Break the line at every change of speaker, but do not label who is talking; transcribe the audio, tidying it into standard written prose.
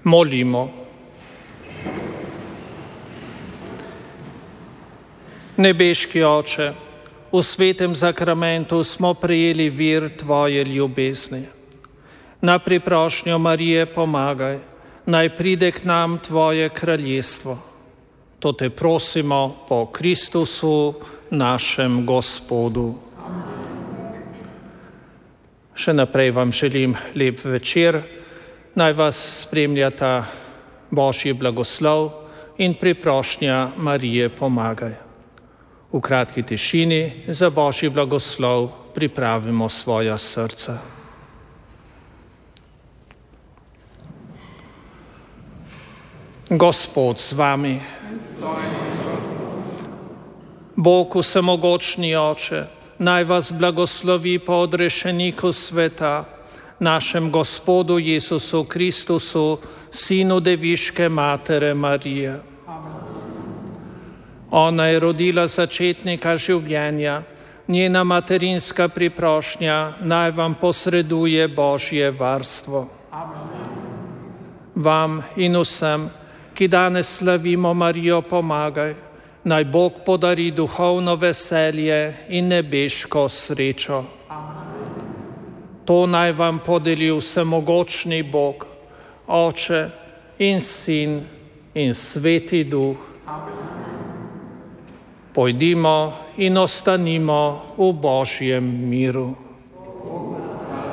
Molimo. Nebeški Oče, v svetem zakramentu smo prejeli vir Tvoje ljubezni. Na priprošnjo Marije pomagaj, naj pride k nam Tvoje kraljestvo. To te prosimo po Kristusu, našem Gospodu. Še naprej vam želim lep večer. Naj vas spremljata Božji blagoslov in priprošnja Marije pomagaj. V kratki tišini za Božji blagoslov pripravimo svoja srca. Gospod z vami. Bog vsemogočni Oče, naj vas blagoslovi po odrešeniku sveta, našem Gospodu Jezusu Kristusu, Sinu Deviške Matere Marije. Ona je rodila začetnika življenja, njena materinska priprošnja naj vam posreduje Božje varstvo. Vam in vsem, ki danes slavimo Marijo pomagaj, naj Bog podari duhovno veselje in nebeško srečo. To naj vam podeli vsemogočni Bog, Oče in Sin in Sveti Duh. Pojdimo in ostanimo v Božjem miru.